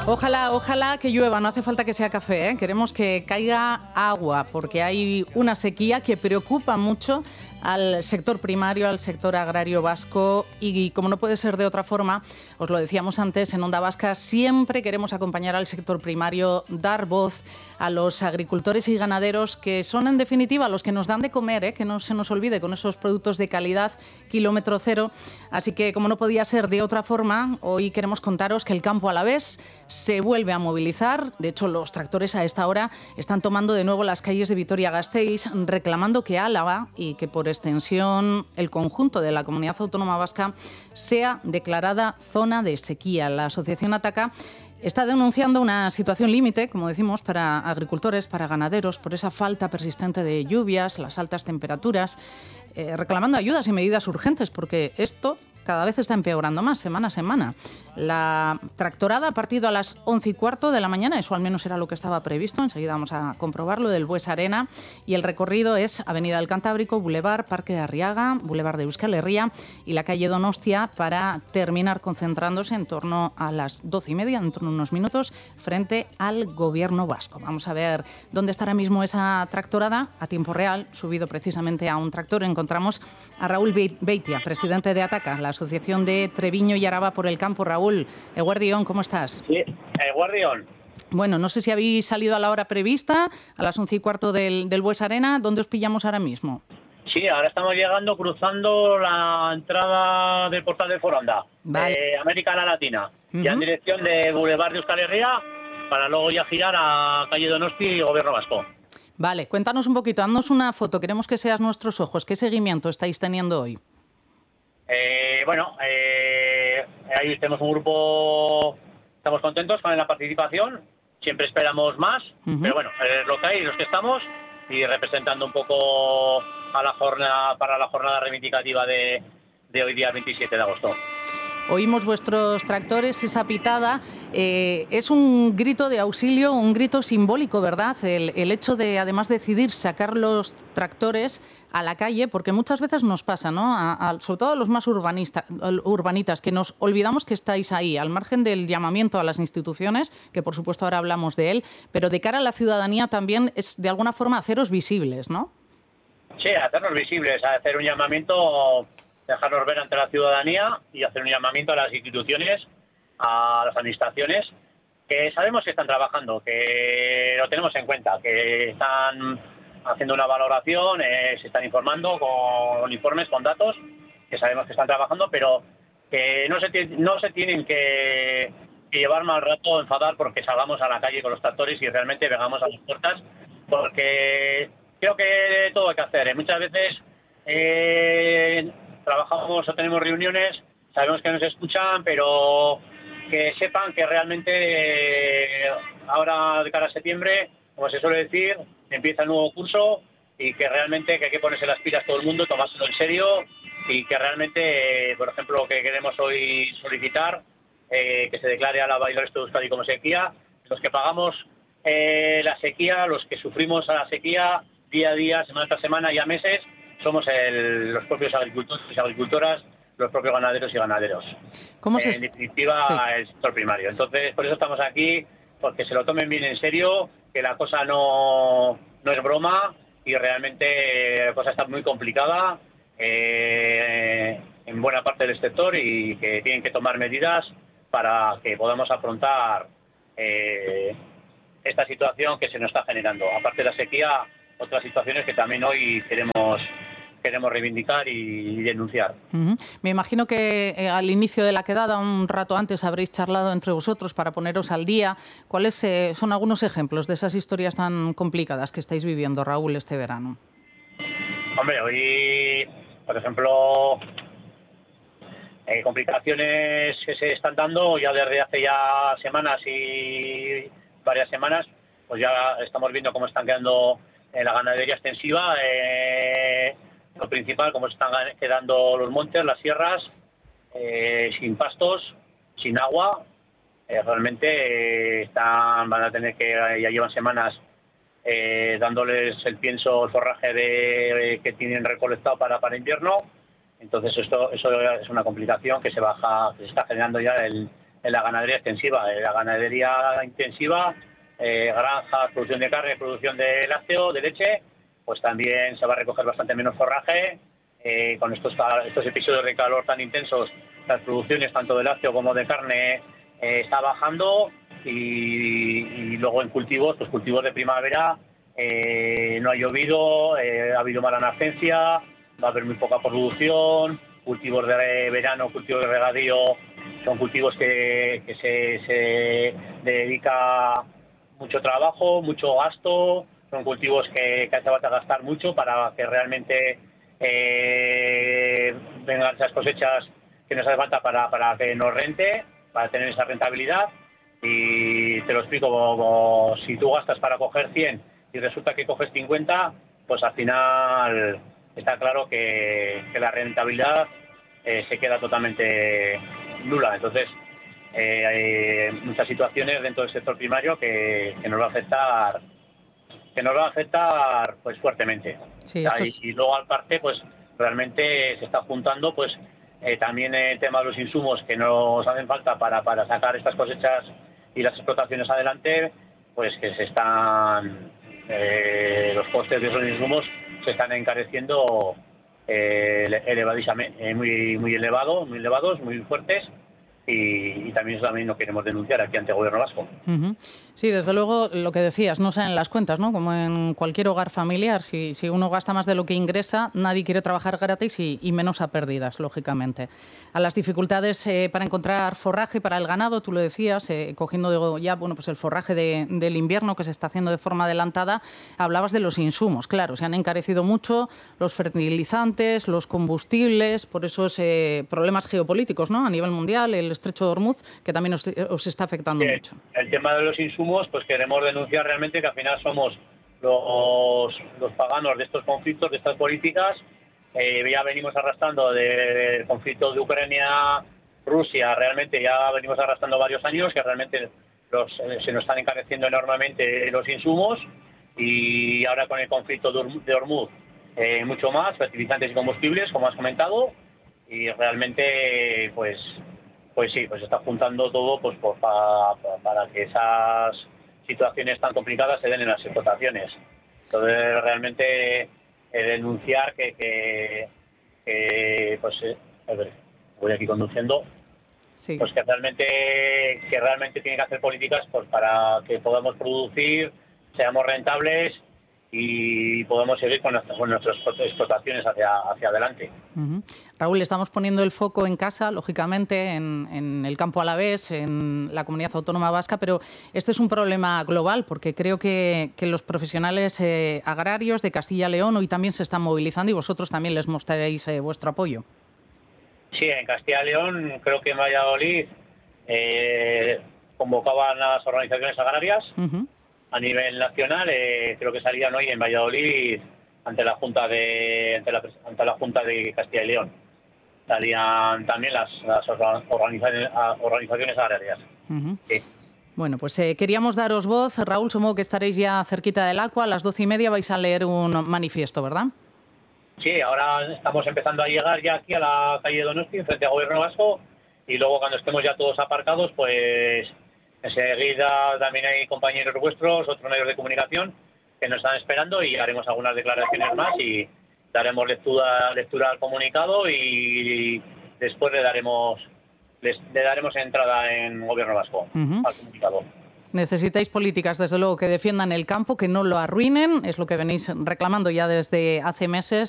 Ojalá, ojalá que llueva, no hace falta que sea café, ¿eh? Queremos que caiga agua, porque hay una sequía que preocupa mucho al sector primario, al sector agrario vasco y como no puede ser de otra forma, os lo decíamos antes, en Onda Vasca siempre queremos acompañar al sector primario, dar voz a los agricultores y ganaderos que son en definitiva los que nos dan de comer, que no se nos olvide, con esos productos de calidad kilómetro cero. Así que como no podía ser de otra forma, hoy queremos contaros que el campo alavés se vuelve a movilizar. De hecho, los tractores a esta hora están tomando de nuevo las calles de Vitoria-Gasteiz, reclamando que Álava y que por extensión el conjunto de la comunidad autónoma vasca sea declarada zona de sequía. La asociación Ataca está denunciando una situación límite, como decimos, para agricultores, para ganaderos, por esa falta persistente de lluvias, las altas temperaturas, reclamando ayudas y medidas urgentes, porque esto cada vez está empeorando más, semana a semana. La tractorada ha partido a las 11:15 de la mañana, eso al menos era lo que estaba previsto, enseguida vamos a comprobarlo, del Buesa Arena, y el recorrido es Avenida del Cantábrico, Boulevard, Parque de Arriaga, Boulevard de Euskal Herria y la calle Donostia, para terminar concentrándose en torno a las 12:30, en torno a unos minutos, frente al Gobierno vasco. Vamos a ver dónde está ahora mismo esa tractorada, a tiempo real, subido precisamente a un tractor. Encontramos a Raúl Beitia, presidente de Ataca, la Asociación de Treviño y Araba por el Campo. Raúl, Eguardión, ¿cómo estás? Sí, Eguardión. Bueno, no sé si habéis salido a la hora prevista, a las 11:15 del Buesa Arena. ¿Dónde os pillamos ahora mismo? Sí, ahora estamos llegando, cruzando la entrada del portal de Foronda, vale, de América Latina, ya en dirección de Boulevard de Euskal Herria, para luego ya girar a calle Donosti y Gobierno Vasco. Vale, cuéntanos un poquito, haznos una foto, queremos que seas nuestros ojos. ¿Qué seguimiento estáis teniendo hoy? Ahí tenemos un grupo, estamos contentos con la participación, siempre esperamos más, pero bueno, es lo que hay, los que estamos, y representando un poco a la jornada, para la jornada reivindicativa de hoy día 27 de agosto. Oímos vuestros tractores, esa pitada. Es un grito de auxilio, un grito simbólico, ¿verdad? El hecho de, además, decidir sacar los tractores a la calle, porque muchas veces nos pasa, ¿no? Sobre todo a los más urbanitas, que nos olvidamos que estáis ahí, al margen del llamamiento a las instituciones, que por supuesto ahora hablamos de él, pero de cara a la ciudadanía también es, de alguna forma, haceros visibles, ¿no? Sí, hacernos visibles, hacer un llamamiento, dejarnos ver ante la ciudadanía y hacer un llamamiento a las instituciones, a las administraciones, que sabemos que están trabajando, que lo tenemos en cuenta, que están haciendo una valoración, se están informando con informes, con datos, que sabemos que están trabajando, pero que no se tienen que llevar mal rato, enfadar porque salgamos a la calle con los tractores y realmente vengamos a las puertas, porque creo que todo hay que hacer. Muchas veces trabajamos o tenemos reuniones, sabemos que nos escuchan, pero que sepan que realmente ahora de cara a septiembre, como se suele decir, empieza el nuevo curso y que realmente que hay que ponerse las pilas todo el mundo, tomárselo en serio y que realmente, por ejemplo, lo que queremos hoy solicitar, que se declare Álava y el resto de Euskadi como sequía, los que pagamos la sequía, los que sufrimos a la sequía día a día, semana tras semana, ya meses, somos los propios agricultores y agricultoras, los propios ganaderos y ganaderos. En definitiva, sí, el sector primario. Entonces, por eso estamos aquí, porque se lo tomen bien en serio, que la cosa no es broma y realmente la cosa está muy complicada en buena parte del sector y que tienen que tomar medidas para que podamos afrontar esta situación que se nos está generando. Aparte de la sequía, otras situaciones que también hoy queremos reivindicar y denunciar. Me imagino que al inicio de la quedada, un rato antes, habréis charlado entre vosotros para poneros al día. ¿Cuáles son algunos ejemplos de esas historias tan complicadas que estáis viviendo, Raúl, este verano? Hombre, hoy, por ejemplo, complicaciones que se están dando ya desde hace ya semanas y varias semanas, pues ya estamos viendo cómo están quedando en la ganadería extensiva, lo principal, cómo se están quedando los montes, las sierras, sin pastos, sin agua. Realmente van a tener que, ya llevan semanas dándoles el pienso, el forraje que tienen recolectado para invierno. Entonces eso es una complicación que se está generando ya la ganadería extensiva. En la ganadería intensiva, granjas, producción de carne, producción de lácteo, de leche, pues también se va a recoger bastante menos forraje. Con estos episodios de calor tan intensos, las producciones tanto de lácteo como de carne está bajando, y luego en cultivos, pues cultivos de primavera, no ha llovido, ha habido mala nacencia, va a haber muy poca producción. Cultivos de verano, cultivos de regadío, son cultivos que se dedica mucho trabajo, mucho gasto, son cultivos que hace falta gastar mucho para que realmente vengan esas cosechas que nos hace falta para que nos rente, para tener esa rentabilidad. Y te lo explico, si tú gastas para coger 100 y resulta que coges 50, pues al final está claro que la rentabilidad se queda totalmente nula. Entonces, hay muchas situaciones dentro del sector primario que nos va a afectar pues fuertemente. Sí, y luego aparte, pues realmente se está juntando pues también el tema de los insumos que nos hacen falta para sacar estas cosechas y las explotaciones adelante, pues que se están los costes de esos insumos se están encareciendo elevadísimamente, muy elevados, muy fuertes. Y también eso también lo queremos denunciar aquí ante el Gobierno vasco. Sí, desde luego, lo que decías, no salen las cuentas, ¿no? Como en cualquier hogar familiar, si uno gasta más de lo que ingresa, nadie quiere trabajar gratis y menos a pérdidas, lógicamente. A las dificultades para encontrar forraje para el ganado, tú lo decías, cogiendo ya pues el forraje del invierno que se está haciendo de forma adelantada, hablabas de los insumos. Claro, se han encarecido mucho los fertilizantes, los combustibles, por esos problemas geopolíticos, ¿no? A nivel mundial, el Estrecho de Hormuz, que también os está afectando mucho. El tema de los insumos, pues queremos denunciar realmente que al final somos los paganos de estos conflictos, de estas políticas. Ya venimos arrastrando del conflicto de Ucrania-Rusia, realmente ya venimos arrastrando varios años, que realmente se nos están encareciendo enormemente los insumos, y ahora con el conflicto de Hormuz, mucho más, fertilizantes y combustibles, como has comentado, y realmente pues sí, pues se está juntando todo pues para que esas situaciones tan complicadas se den en las explotaciones. Entonces realmente denunciar que pues a ver, voy aquí conduciendo, sí, pues que realmente tiene que hacer políticas pues para que podamos producir, seamos rentables y podemos seguir con nuestras explotaciones hacia adelante. Raúl, estamos poniendo el foco en casa, lógicamente, en el campo alavés, en la comunidad autónoma vasca, pero este es un problema global, porque creo que los profesionales agrarios de Castilla y León hoy también se están movilizando y vosotros también les mostraréis vuestro apoyo. Sí, en Castilla y León, creo que en Valladolid convocaban las organizaciones agrarias. A nivel nacional, creo que salían hoy en Valladolid ante la Junta de Castilla y León. Salían también las organizaciones agrarias. Sí. Bueno, pues queríamos daros voz. Raúl, supongo que estaréis ya cerquita del Aqua. A las 12:30 vais a leer un manifiesto, ¿verdad? Sí, ahora estamos empezando a llegar ya aquí a la calle Donosti, frente al Gobierno vasco, y luego cuando estemos ya todos aparcados, pues enseguida también hay compañeros vuestros, otros medios de comunicación, que nos están esperando, y haremos algunas declaraciones más y daremos lectura al comunicado, y después le daremos entrada en Gobierno vasco al comunicado. Necesitáis políticas, desde luego, que defiendan el campo, que no lo arruinen, es lo que venís reclamando ya desde hace meses.